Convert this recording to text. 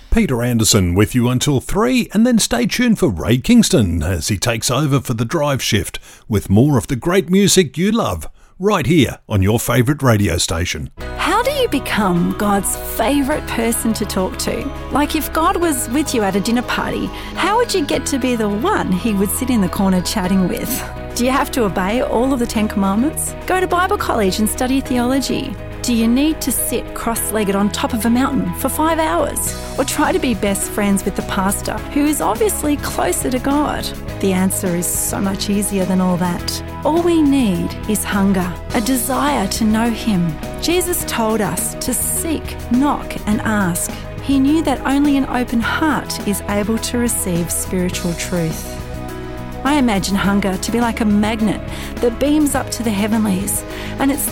Peter Anderson with you until 3, and then stay tuned for Ray Kingston as he takes over for the drive shift with more of the great music you love right here on your favourite radio station. How do you become God's favourite person to talk to? Like if God was with you at a dinner party, how would you get to be the one he would sit in the corner chatting with? Do you have to obey all of the 10 Commandments? Go to Bible college and study theology? Do you need to sit cross-legged on top of a mountain for 5 hours? Or try to be best friends with the pastor, who is obviously closer to God? The answer is so much easier than all that. All we need is hunger, a desire to know him. Jesus told us to seek, knock and ask. He knew that only an open heart is able to receive spiritual truth. I imagine hunger to be like a magnet that beams up to the heavenlies, and it's